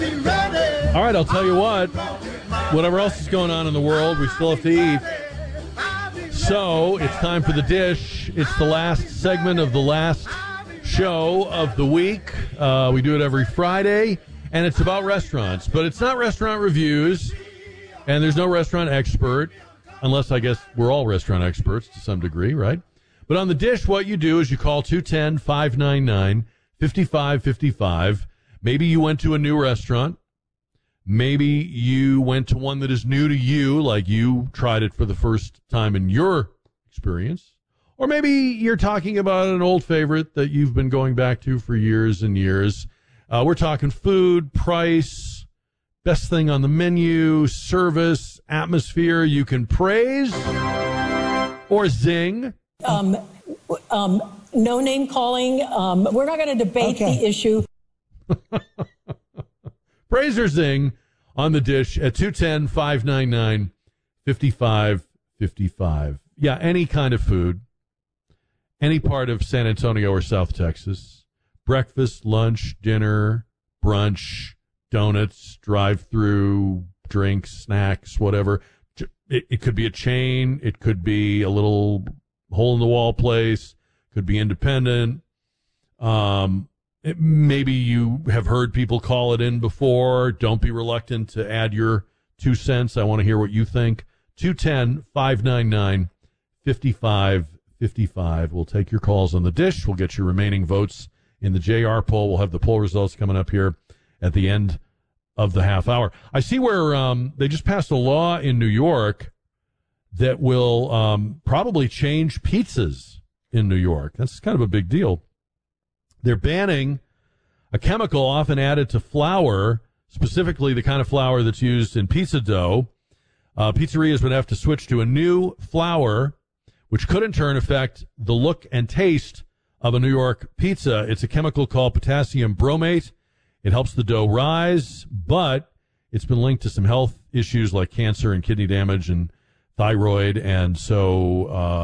All right, I'll tell you what. Whatever else is going on in the world, we still have to eat. So it's time for the dish. It's the last segment of the last show of the week. We do it every Friday, and it's about restaurants. But it's not restaurant reviews, and there's no restaurant expert, unless I guess we're all restaurant experts to some degree, right? But on the dish, what you do is you call 210-599-5555. Maybe you went to a new restaurant. Maybe you went to one that is new to you, like you tried it for the first time in your experience. Or maybe you're talking about an old favorite that you've been going back to for years and years. We're talking food, price, best thing on the menu, service, atmosphere you can praise or zing. No name calling. We're not going to debate the issue. Praise or zing on the dish at 210-599-5555. Yeah, any kind of food, any part of San Antonio or South Texas. Breakfast, lunch, dinner, brunch, donuts, drive-through, drinks, snacks, whatever. It could be a chain. It could be a little hole-in-the-wall place. Could be independent. Maybe you have heard people call it in before. Don't be reluctant to add your 2 cents. I want to hear what you think. 210-599-5555. We'll take your calls on the dish. We'll get your remaining votes in the JR poll. We'll have the poll results coming up here at the end of the half hour. I see where they just passed a law in New York that will probably change pizzas in New York. That's kind of a big deal. They're banning a chemical often added to flour, specifically the kind of flour that's used in pizza dough. Pizzerias would have to switch to a new flour, which could in turn affect the look and taste of a New York pizza. It's a chemical called potassium bromate. It helps the dough rise, but it's been linked to some health issues like cancer and kidney damage and thyroid, and so